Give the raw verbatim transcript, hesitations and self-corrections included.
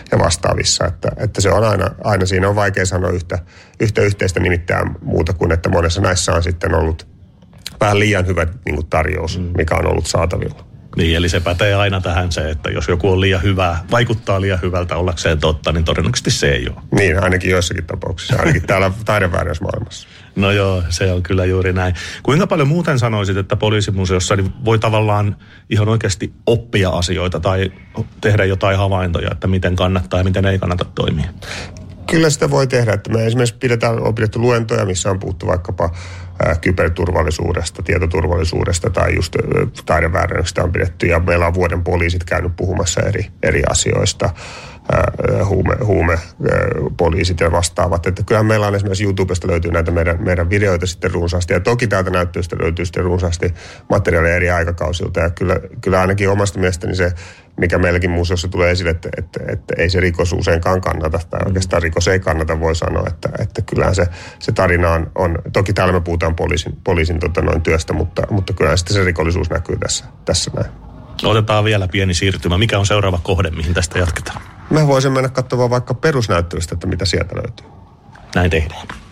ja vastaavissa. Että, että se on aina, aina siinä on vaikea sanoa yhtä, yhtä yhteistä nimittäin muuta kuin, että monessa näissä on sitten ollut vähän liian hyvä niin kuin tarjous, mm. mikä on ollut saatavilla. Niin, eli se pätee aina tähän se, että jos joku on liian hyvää, vaikuttaa liian hyvältä ollakseen totta, niin todennäköisesti se ei ole. Niin, ainakin joissakin tapauksissa, ainakin täällä taidevääräysmaailmassa. No joo, se on kyllä juuri näin. Kuinka paljon muuten sanoisit, että poliisimuseossa niin voi tavallaan ihan oikeasti oppia asioita tai tehdä jotain havaintoja, että miten kannattaa ja miten ei kannata toimia? Kyllä sitä voi tehdä, että me esimerkiksi pidetään, on pidetty luentoja, missä on puhuttu vaikkapa ää, kyberturvallisuudesta, tietoturvallisuudesta tai just taideväärennöksistä on pidetty. Ja meillä on vuoden poliisit käynyt puhumassa eri, eri asioista, ää, huume, huume ää, poliisit ja vastaavat. Että kyllähän meillä on esimerkiksi YouTubesta löytyy näitä meidän, meidän videoita sitten runsaasti. Ja toki täältä näyttöistä löytyy sitten runsaasti materiaalia eri aikakausilta. Ja kyllä, kyllä ainakin omasta mielestäni se, mikä meilläkin museossa tulee esille, että, että, että ei se rikos useinkaan kannata, tai oikeastaan rikos ei kannata, voi sanoa, että, että kyllähän se, se tarina on, on, toki täällä me puhutaan poliisin, poliisin tota noin työstä, mutta, mutta kyllähän sitten se rikollisuus näkyy tässä, tässä näin. Otetaan vielä pieni siirtymä. Mikä on seuraava kohde, mihin tästä jatketaan? Me voisimme mennä katsomaan vaikka perusnäyttelystä, että mitä sieltä löytyy. Näin tehdään.